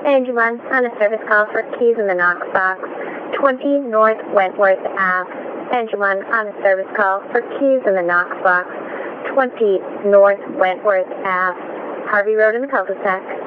Angela on a service call for keys in the Knox box, 20 North Wentworth Ave. Angela on a service call for keys in the Knox box, 20 North Wentworth Ave. Harvey Road in the cul-de-sac.